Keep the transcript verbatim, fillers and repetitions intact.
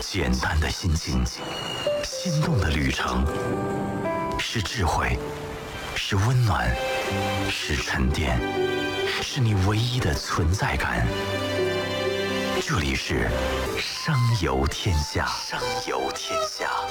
简单的心情，心动的旅程，是智慧，是温暖，是沉淀，是你唯一的存在感。这里是声游天下，声游天下。